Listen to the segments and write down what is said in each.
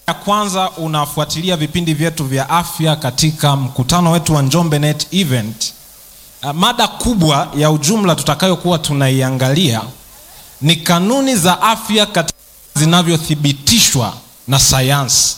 ya kwanza unafuatilia vipindi vyetu vya afya katika mkutano wetu wa Njombe Net Event, mada kubwa ya ujumla tutakayokuwa tunaiangalia ni kanuni za afya zinavyothibitishwa na sayansi.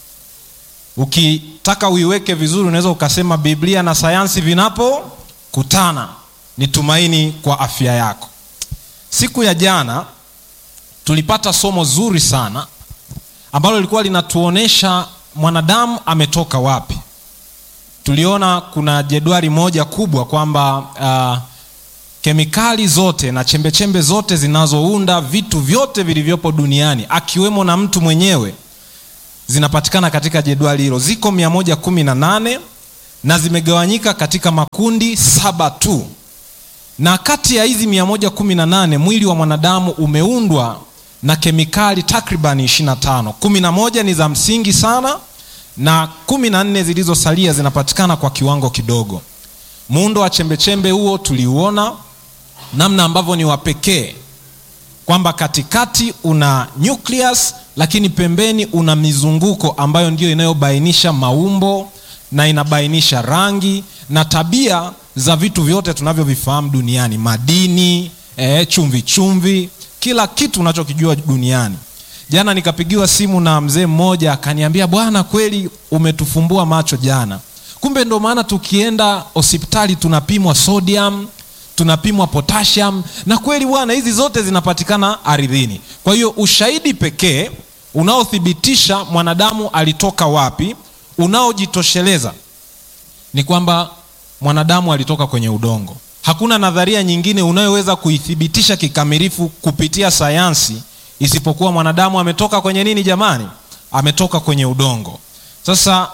Ukitaka uiweke vizuri unaweza ukasema Biblia na sayansi vinapokutana ni tumaini kwa afya yako. Siku ya jana tulipata somo zuri sana ambalo lilikuwa linatuonesha mwanadamu ametoka wapi. Tuliona kuna jedwali moja kubwa kwamba kemikali zote na chembechembe zote zinazounda vitu vyote vilivyopo duniani akiwemo na mtu mwenyewe zinapatikana katika jedwali hilo. Ziko 118 na zimegawanyika katika makundi 7 tu. Na kati ya hizi 118 mwili wa mwanadamu umeundwa na kemikali takriban 25. 11 ni za msingi sana na 14 zilizosalia zinapatikana kwa kiwango kidogo. Muundo wa chembechembe huo tuliuona namna ambavyo ni wa pekee, kwamba katikati una nucleus lakini pembeni una mizunguko ambayo ndio inayobainisha maumbo na inabainisha rangi na tabia za vitu vyote tunavyovifahamu duniani, madini, chumvi, kila kitu unachokijua duniani. Jana nikapigiwa simu na mzee mmoja akaniambia, bwana kweli umetufumbua macho jana. Kumbe ndo maana tukienda hospitali tunapimwa sodium, tunapimwa potassium, na kweli bwana hizi zote zinapatikana ardhini. Kwa hiyo ushahidi pekee unaothibitisha mwanadamu alitoka wapi, unaojitosheleza ni kwamba mwanadamu alitoka kwenye udongo. Hakuna nadharia nyingine unayoweza kuithibitisha kikamilifu kupitia sayansi isipokuwa mwanadamu ametoka kwenye nini jamani? Ametoka kwenye udongo. Sasa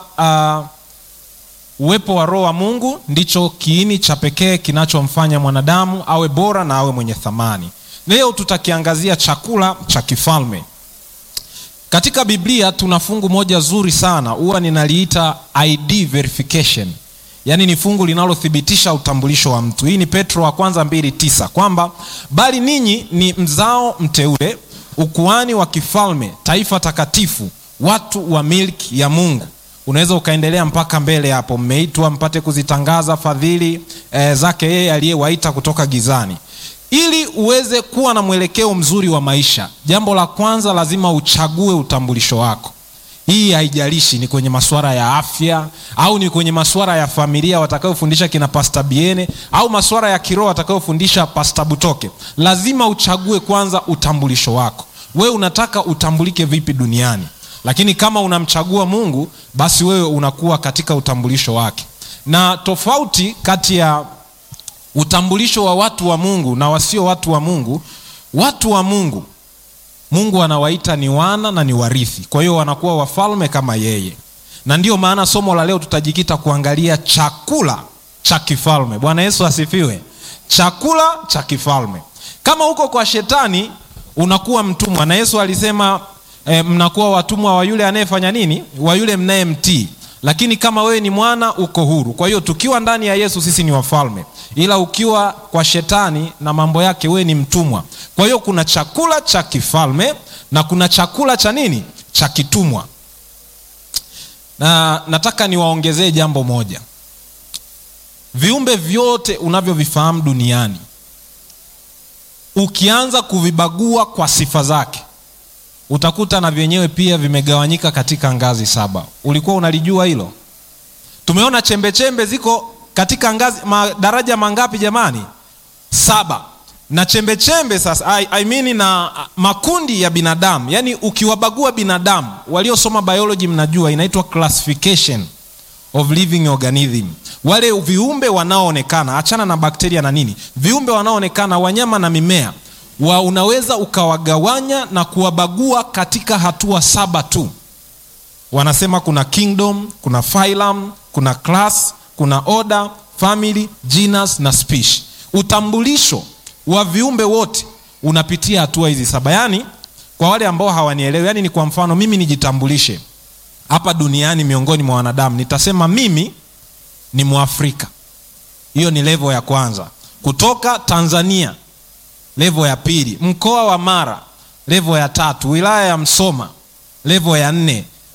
uwepo wa Roho wa Mungu ndicho kiini cha pekee kinachomfanya mwanadamu awe bora na awe mwenye thamani. Leo tutakiangazia chakula cha kifalme. Katika Biblia tuna fungu moja zuri sana, huwa ninaliita ID verification. Yaani ni fungu linalothibitisha utambulisho wa mtu. Hii ni Petro wa kwanza 2:9 kwamba bali ninyi ni mzao mteule, ukuhani wa kifalme, taifa takatifu, watu wa milki ya Mungu. Unaweza ukaendelea mpaka mbele hapo, mmeitwa mpate kuzitangaza fadhili zake yeye aliyewaita kutoka gizani. Ili uweze kuwa na mwelekeo mzuri wa maisha, jambo la kwanza lazima uchague utambulisho wako. Hii haijalishi ni kwenye masuala ya afya au ni kwenye masuala ya familia watakayofundisha kina Pastor Biene au masuala ya kiroho watakayofundisha Pastor Butoke. Lazima uchague kwanza utambulisho wako. Wewe unataka utambulike vipi duniani? Lakini kama unamchagua Mungu, basi wewe unakuwa katika utambulisho wake. Na tofauti kati ya utambulisho wa watu wa Mungu na wasio watu wa Mungu, watu wa Mungu, Mungu anawaita ni wana na ni warithi. Kwa hiyo wanakuwa wafalme kama yeye. Na ndio maana somo la leo tutajikita kuangalia chakula cha kifalme. Bwana Yesu asifiwe. Chakula cha kifalme. Kama uko kwa shetani unakuwa mtumwa, na Yesu alisema mnakuwa watumwa wa yule anayefanya nini? Wa yule mnayemtii. Lakini kama wewe ni mwana uko huru. Kwa hiyo tukiwa ndani ya Yesu sisi ni wafalme. Ila ukiwa kwa shetani na mambo yake wewe ni mtumwa. Kwa hiyo kuna chakula cha kifalme na kuna chakula cha nini? Cha kitumwa. Na nataka niwaongezee jambo moja. Viumbe vyote unavyovifahamu duniani, ukianza kuvibagua kwa sifa zake, utakuta na vyenyewe pia vimegawanyika katika ngazi 7. Ulikuwa unalijua hilo? Tumeona chembechembe ziko katika ngazi madaraja mangapi jamani? 7. Na chembechembe sasa na makundi ya binadamu, yani ukiwabagua binadamu, waliosoma biology mnajua inaitwa classification of living organism. Wale viumbe wanaoonekana, achana na bakteria na nini, viumbe wanaoonekana, wanyama na mimea, unaweza ukawagawanya na kuwabagua katika hatua 7 tu. Wanasema kuna kingdom, kuna phylum, kuna class, kuna order, family, genus na species. Utambulisho wa viumbe wote unapitia hatua hizi 7. Yani kwa wale ambao hawanielewi, yani ni kwa mfano mimi nijitambulishe hapa duniani miongoni mwa wanadamu, nitasema mimi ni Mwafrika. Hiyo ni level ya kwanza. Kutoka Tanzania, level ya pili. Mkoa wa Mara, level ya 3. Wilaya ya Msoma, level ya 4.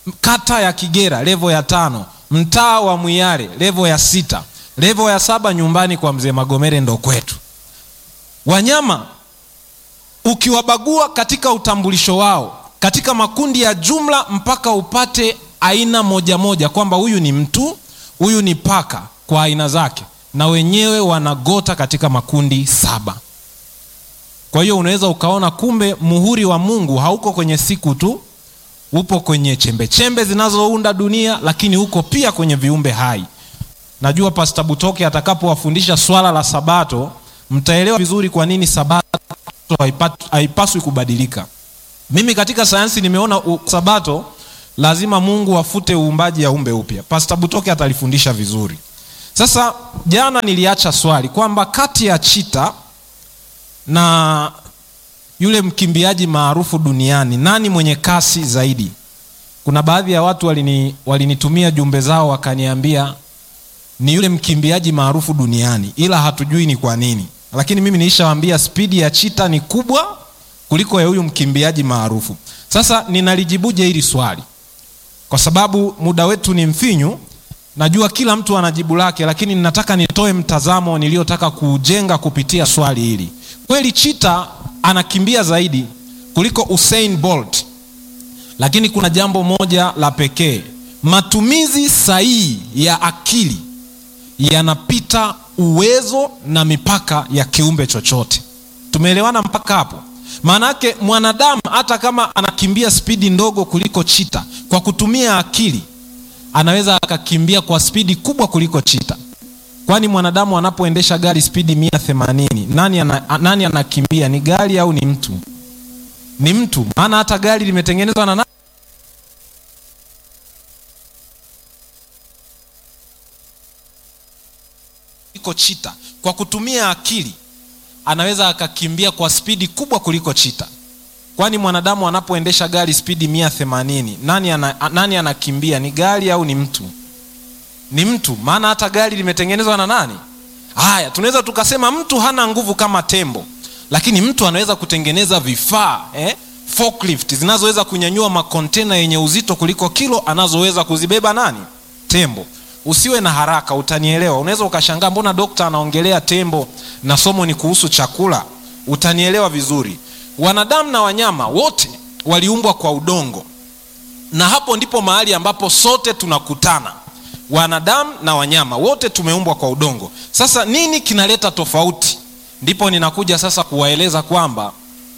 kata ya Kigera level ya 5, mtaa wa Mwiyare level ya 6, level ya 7 nyumbani kwa mzee Magomere ndo kwetu. Wanyama ukiwabagua katika utambulisho wao, katika makundi ya jumla mpaka upate aina moja moja kwamba huyu ni mtu, huyu ni paka kwa aina zake, na wenyewe wanagota katika makundi 7. Kwa hiyo unaweza ukaona kumbe muhuri wa Mungu hauko kwenye siku tu, upo kwenye chembe chembe zinazounda dunia, lakini uko pia kwenye viumbe hai. Najua Pastor Butoke atakapowafundisha swala la Sabato mtaelewa vizuri kwa nini Sabato haipaswi kubadilika. Mimi katika sayansi nimeona Sabato lazima Mungu afute uumbaji, aumbe upya. Pastor Butoke atalifundisha vizuri. Sasa jana niliacha swali kwamba kati ya chita na yule mkimbiaji maarufu duniani nani mwenye kasi zaidi? Kuna baadhi ya watu walinitumia jumbe zao wakaniambia ni yule mkimbiaji maarufu duniani, ila hatujui ni kwa nini. Lakini mimi nilishawaambia spidi ya chita ni kubwa kuliko ya huyu mkimbiaji maarufu. Sasa ninalijibuje hili swali? Kwa sababu muda wetu ni mfinyu, najua kila mtu ana jibu lake, lakini ninataka nitoe mtazamo niliotaka kujenga kupitia swali hili. Kweli chita anakimbia zaidi kuliko Usain Bolt, lakini kuna jambo moja la pekee: matumizi sahihi ya akili yanapita uwezo na mipaka ya kiumbe chochote. Tumeelewana mpaka hapo? Maana yake mwanadamu hata kama anakimbia spidi ndogo kuliko chita, kwa kutumia akili anaweza akakimbia kwa spidi kubwa kuliko chita. Kwani mwanadamu anapoendesha gari spidi 180, nani anakimbia? Ni gari au ni mtu? Ni mtu. Maana hata gari limetengenezwa na chita. Kwa kutumia akili anaweza akakimbia kwa spidi kubwa kuliko chita. Kwani mwanadamu anapoendesha gari spidi 180, nani anakimbia? Ni gari au ni mtu? Ni mtu. Maana hata gari limetengenezwa na nani? Haya, tunaweza tukasema mtu hana nguvu kama tembo, lakini mtu anaweza kutengeneza vifaa forklift zinazoweza kunyanyua makontena yenye uzito kuliko kilo anazoweza kuzibeba nani? Tembo. Usiwe na haraka, utanielewa. Unaweza ukashangaa mbona dokta anaongelea tembo na somo ni kuhusu chakula? Utanielewa vizuri. Wanadamu na wanyama wote waliumbwa kwa udongo, na hapo ndipo mahali ambapo sote tunakutana. Wanadamu na wanyama wote tumeumbwa kwa udongo. Sasa nini kinaleta tofauti? Ndipo ninakuja sasa kuwaeleza kwamba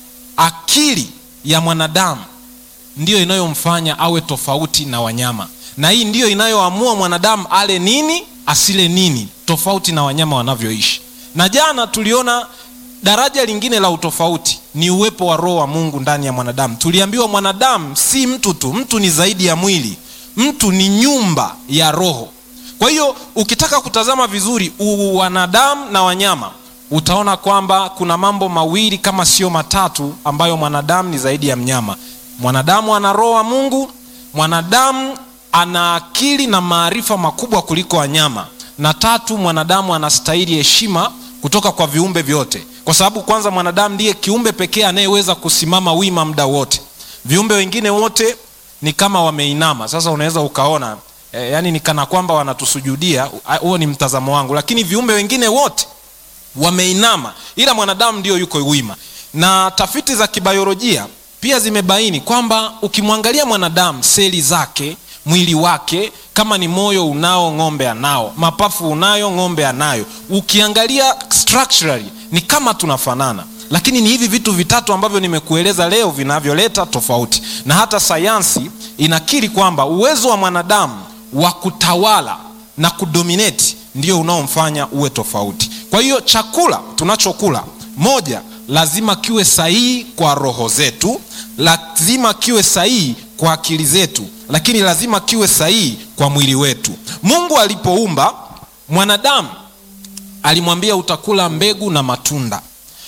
akili ya mwanadamu ndiyo inayomfanya awe tofauti na wanyama, na hii ndiyo inayoamua mwanadamu ale nini asile nini, tofauti na wanyama wanavyoishi. Na jana tuliona daraja lingine la utofauti ni uwepo wa roho wa Mungu ndani ya mwanadamu. Tuliambiwa mwanadamu si mtu tu, mtu ni zaidi ya mwili, mtu ni nyumba ya roho. Kwa hiyo ukitaka kutazama vizuri wanadamu na wanyama, utaona kwamba kuna mambo mawili kama sio matatu ambayo mwanadamu ni zaidi ya mnyama. Mwanadamu ana roho wa Mungu, mwanadamu ana akili na maarifa makubwa kuliko wanyama, na tatu, mwanadamu anastahili heshima kutoka kwa viumbe vyote. Kwa sababu kwanza mwanadamu ndiye kiumbe pekee anayeweza kusimama wima muda wote. Viumbe wengine wote ni kama wameinama. Sasa unaweza ukaona yani ni kana kwamba wanatusujudia, huo ni mtazamo wangu, lakini viumbe wengine wote wameinama, ila mwanadamu ndio yuko wima. Na tafiti za kibiolojia pia zimebaini kwamba ukimwangalia mwanadamu, seli zake, mwili wake, kama ni moyo unao, ng'ombe anao, mapafu unayo, ng'ombe anayo. Ukiangalia structurally ni kama tunafanana, lakini ni hivi vitu vitatu ambavyo nimekueleza leo vinavyoleta tofauti. Na hata sayansi inakiri kwamba uwezo wa mwanadamu wa kutawala na kudominate ndio unaomfanya uwe tofauti. Kwa hiyo chakula tunachokula, moja, lazima kiwe sahihi kwa roho zetu, lazima kiwe sahihi kwa akili zetu, lakini lazima kiwe sahihi kwa mwili wetu. Mungu alipoumba mwanadamu alimwambia utakula mbegu na matunda.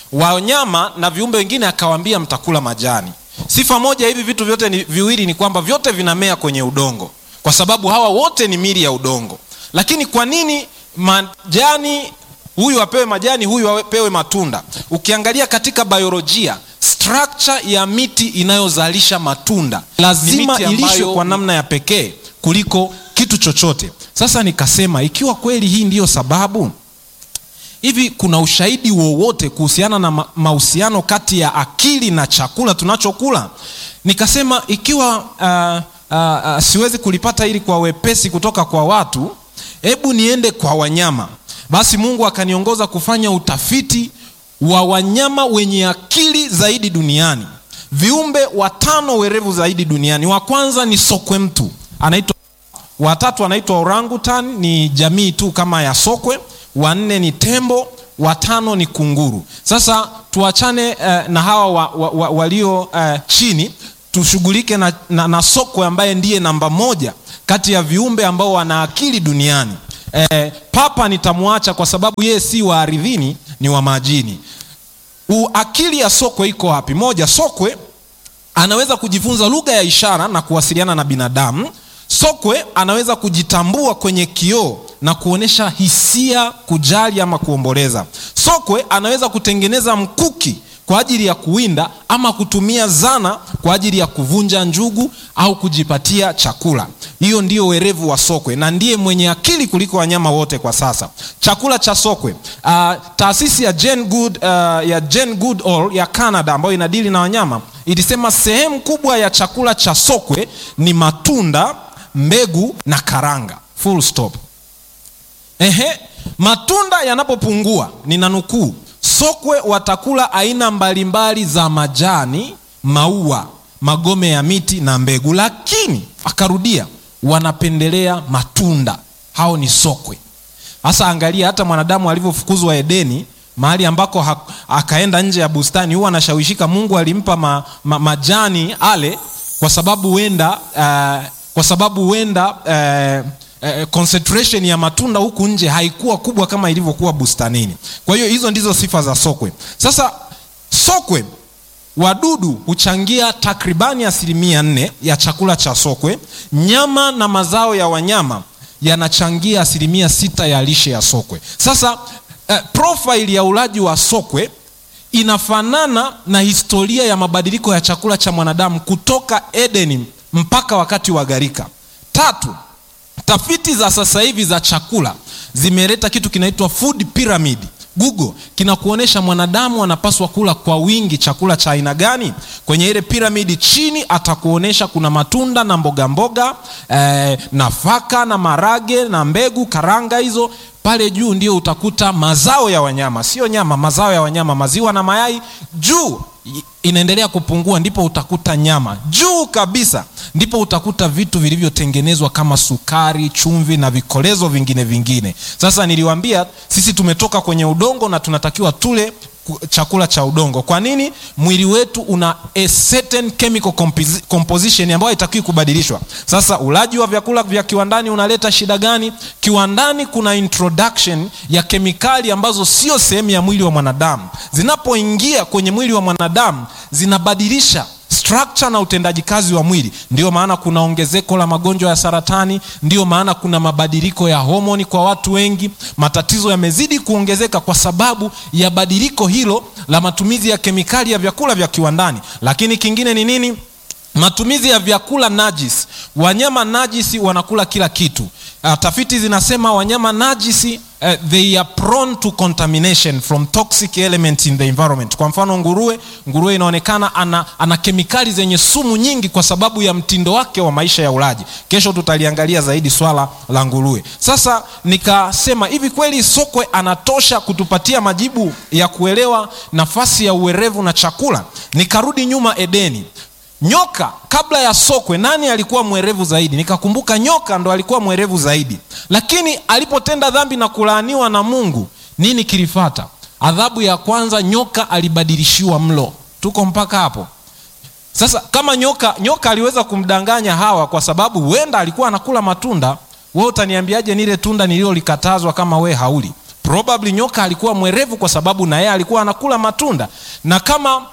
Wanyama na viumbe wengine akawaambia mtakula majani. Sifa moja hivi vitu vyote viwili ni kwamba vyote vinamea kwenye udongo, kwa sababu hawa wote ni mili ya udongo. Lakini kwa nini majani, huyu apewe majani, huyu apewe matunda? Ukiangalia katika biolojia, structure ya miti inayozalisha matunda lazima ilishwe kwa namna ya pekee kuliko kitu chochote. Sasa nikasema ikiwa kweli hii ndiyo sababu, hivi kuna ushahidi wowote kuhusiana na mahusiano kati ya akili na chakula tunachokula? Nikasema ikiwa siwezi kulipata hili kwa wepesi kutoka kwa watu, hebu niende kwa wanyama. Basi Mungu akaniongoza kufanya utafiti wa wanyama wenye akili zaidi duniani, viumbe 5 werevu zaidi duniani. Wa kwanza ni sokwe mtu, anaitwa. Wa 3 anaitwa orangutan, ni jamii tu kama ya sokwe. Wa 4 ni tembo. Wa 5 ni kunguru. Sasa tuachane na hawa walio chini, tushughulike na sokwe ambaye ndiye namba 1 kati ya viumbe ambao wana akili duniani. Papa nitamwacha kwa sababu yeye si wa ardhini, ni wa majini. Akili ya sokwe iko wapi? 1, sokwe anaweza kujifunza lugha ya ishara na kuwasiliana na binadamu. Sokwe anaweza kujitambua kwenye kioo na kuonesha hisia, kujali ama kuomboleza. Sokwe anaweza kutengeneza mkuki kwa ajili ya kuwinda ama kutumia zana kwa ajili ya kuvunja njugu au kujipatia chakula. Hiyo ndio werevu wa sokwe na ndiye mwenye akili kuliko wanyama wote kwa sasa. Chakula cha sokwe. Taasisi ya Jane Goodall ya Canada ambayo inadili na wanyama ilisema sehemu kubwa ya chakula cha sokwe ni matunda, mbegu na karanga. Full stop. Matunda yanapopungua, ninanukuu, sokwe watakula aina mbalimbali za majani, maua, magome ya miti na mbegu, lakini akarudia, wanapendelea matunda. Hao ni sokwe. Sasa angalia hata mwanadamu alivyofukuzwa Edeni, mahali ambako akaenda nje ya bustani, huwa anashawishika Mungu alimpa majani ale kwa sababu huenda concentration ya matunda huku nje haikuwa kubwa kama ilivyokuwa bustanini. Kwa hiyo hizo ndizo sifa za sokwe. Sasa sokwe, wadudu huchangia takribani 4% ya chakula cha sokwe. Nyama na mazao ya wanyama yanachangia 6% ya lishe ya sokwe. Sasa profile ya ulaji wa sokwe inafanana na historia ya mabadiliko ya chakula cha mwanadamu kutoka Edeni mpaka wakati wa gharika. 3, tafiti za sasa hivi za chakula zimeleta kitu kinaitwa food pyramid. Google kinakuonesha mwanadamu anapaswa kula kwa wingi chakula cha aina gani. Kwenye ile pyramid chini atakuonesha kuna matunda na mboga, nafaka na marage na mbegu, karanga hizo. Pale juu ndio utakuta mazao ya wanyama, sio nyama, mazao ya wanyama, maziwa na mayai. Juu inaendelea kupungua, ndipo utakuta nyama. Juu kabisa ndipo utakuta vitu vilivyotengenezwa kama sukari, chumvi na vikolezo vingine. Sasa niliwaambia sisi tumetoka kwenye udongo na tunatakiwa tule chakula cha udongo. Kwa nini? Mwili wetu una a certain chemical composition ambayo haitakiwi kubadilishwa. Sasa ulaji wa vyakula vya kiwandani unaleta shida gani? Kiwandani kuna introduction ya kemikali ambazo sio sehemu ya mwili wa mwanadamu. Zinapoingia kwenye mwili wa mwanadamu zinabadilisha structure na utendaji kazi wa mwili. Ndio maana kuna ongezeko la magonjwa ya saratani, ndio maana kuna mabadiliko ya homoni kwa watu wengi. Matatizo yamezidi kuongezeka kwa sababu ya badiliko hilo la matumizi ya kemikali ya vyakula vya kiwandani. Lakini kingine ni nini? Matumizi ya vyakula najisi. Wanyama najisi wanakula kila kitu. Tafiti zinasema wanyama najisi they are prone to contamination from toxic elements in the environment. Kwa mfano nguruwe inaonekana ana kemikali zenye sumu nyingi kwa sababu ya mtindo wake wa maisha ya ulaji. Kesho tutaliangalia zaidi swala la nguruwe. Sasa nikasema hivi, kweli sokwe anatosha kutupatia majibu ya kuelewa nafasi ya uwerevu na chakula? Nikarudi nyuma Edeni. Nyoka kabla ya sokwe, nani alikuwa mwerevu zaidi? Nikakumbuka nyoka ndo alikuwa mwerevu zaidi. Lakini alipotenda dhambi na kulaaniwa na Mungu, nini kilifata? Adhabu ya kwanza, nyoka alibadilishiwa mlo. Tuko mpaka hapo? Sasa kama nyoka aliweza kumdanganya Hawa kwa sababu huenda alikuwa anakula matunda, wewe utaniambiaje nile tunda nililolikatazwa kama we hauli? Probably nyoka alikuwa mwerevu kwa sababu na yeye alikuwa anakula matunda. Na kama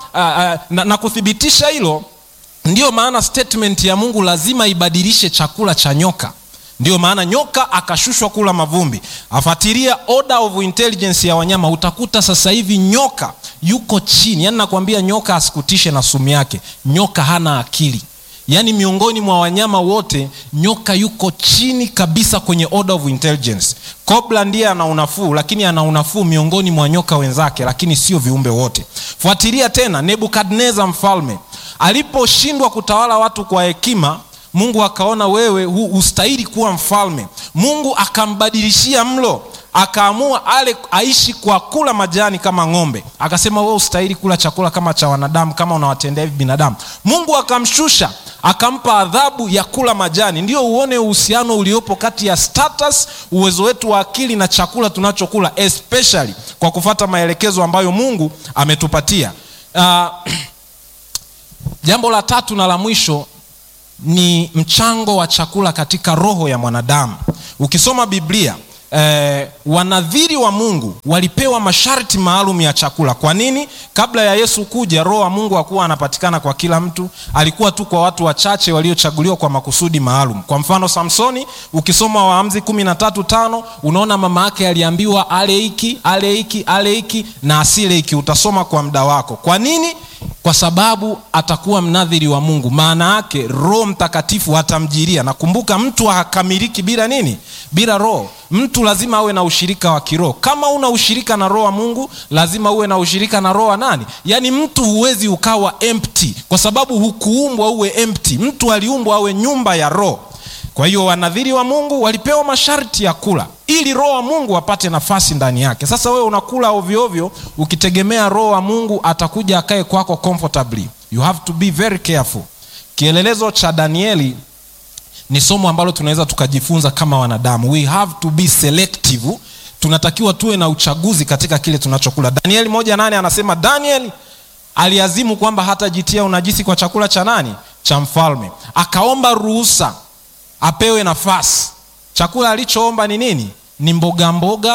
na kuthibitisha hilo, ndio maana statement ya Mungu lazima ibadilishe chakula cha nyoka. Ndio maana nyoka akashushwa kula mavumbi. Afuatilia order of intelligence ya wanyama, utakuta sasa hivi nyoka yuko chini. Yaani nakwambia nyoka asikutishe na sumu yake. Nyoka hana akili. Yaani miongoni mwa wanyama wote nyoka yuko chini kabisa kwenye order of intelligence. Kobra ndiye ana unafuu, lakini ana unafuu miongoni mwa nyoka wenzake, lakini sio viumbe wote. Fuatilia tena Nebukadneza mfalme. Aliposhindwa kutawala watu kwa hekima, Mungu akaona wewe ustahili kuwa mfalme. Mungu akambadilishia mlo, akaamua aishi kwa kula majani kama ng'ombe. Akasema wewe ustahili kula chakula kama cha wanadamu, kama unawatendea hivi binadamu. Mungu akamshusha, akampa adhabu ya kula majani. Ndio uone uhusiano uliopo kati ya status, uwezo wetu wa akili na chakula tunachokula, especially kwa kufuata maelekezo ambayo Mungu ametupatia. Jambo la tatu na la mwisho ni mchango wa chakula katika roho ya mwanadamu. Ukisoma Biblia, wanadhiri wa Mungu walipewa masharti maalum ya chakula. Kwa nini? Kabla ya Yesu kuja, roho wa Mungu hakuwa anapatikana kwa kila mtu, alikuwa tu kwa watu wachache waliochaguliwa kwa makusudi maalum. Kwa mfano Samsoni, ukisoma Waamuzi 13:5, unaona mama yake aliambiwa ale hiki na asile hiki. Utasoma kwa muda wako. Kwa nini? Kwa sababu atakuwa mnadhiri wa Mungu. Maana yake Roho Mtakatifu atamjiria. Nakumbuka mtu hakamiliki bila nini? Bila Roho. Mtu lazima awe na ushirika wa kiroho. Kama una ushirika na Roho wa Mungu, lazima uwe na ushirika na Roho wa nani? Yaani mtu huwezi ukawa empty, kwa sababu hukuumbwa uwe empty. Mtu aliumbwa awe nyumba ya Roho. Kwa hiyo wanadhiri wa Mungu walipewa masharti ya kula ili Roho wa Mungu apate nafasi ndani yake. Sasa wewe unakula ovyo ovyo ukitegemea Roho wa Mungu atakuja akae kwako comfortably. You have to be very careful. Kielelezo cha Danieli ni somo ambalo tunaweza tukajifunza kama wanadamu. We have to be selective. Tunatakiwa tuwe na uchaguzi katika kile tunachokula. Danieli 1:8 anasema Danieli aliazimu kwamba hatajitia unajisi kwa chakula cha nani? Cha mfalme. Akaomba ruhusa apewe nafasi. Chakula alichoomba ni nini? Ni mboga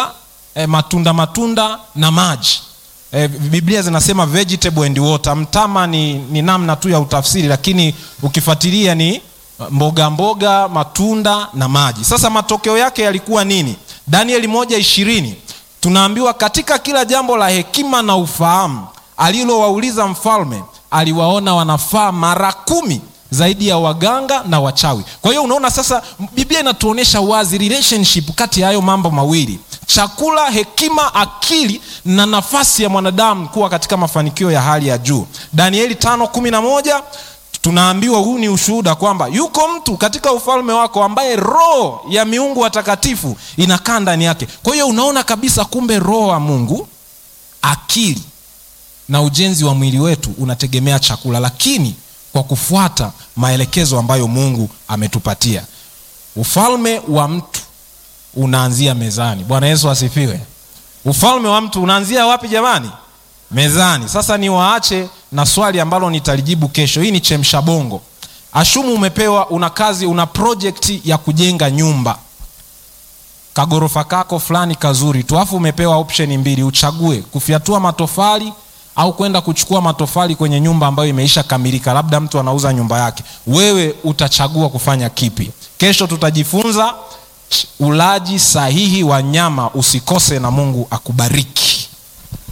matunda na maji. Biblia zinasema vegetable and water. Mtama ni namna tu ya utafsiri, lakini ukifuatilia ni mboga matunda na maji. Sasa matokeo yake yalikuwa nini? Danieli 1:20 tunaambiwa katika kila jambo la hekima na ufahamu alilowauliza mfalme, aliwaona wanafaa mara 10 zaidi ya waganga na wachawi. Kwa hiyo unaona sasa Biblia inatuonesha wazi relationship kati ya hayo mambo mawili: chakula, hekima, akili na nafasi ya mwanadamu kuwa katika mafanikio ya hali ya juu. Danieli 5:11 tunaambiwa huu ni ushuhuda kwamba yuko mtu katika ufalme wako ambaye roho ya miungu watakatifu inakaa ndani yake. Kwa hiyo unaona kabisa kumbe roho wa Mungu, akili na ujenzi wa mwili wetu unategemea chakula, lakini kwa kufuata maelekezo ambayo Mungu ametupatia. Ufalme wa mtu unaanzia mezani. Bwana Yesu asifiwe. Ufalme wa mtu unaanzia wapi jamani? Mezani. Sasa niwaache na swali ambalo nitalijibu kesho. Hii ni chemsha bongo. Ashumu umepewa, una kazi, una project ya kujenga nyumba. Kagorofa kako fulani kazuri tu, afu umepewa option 2, uchague kufyatua matofali au kwenda kuchukua matofali kwenye nyumba ambayo imeisha kamilika. Labda mtu anauza nyumba yake. Wewe utachagua kufanya kipi? Kesho tutajifunza ulaji sahihi wa nyama. Usikose na Mungu akubariki.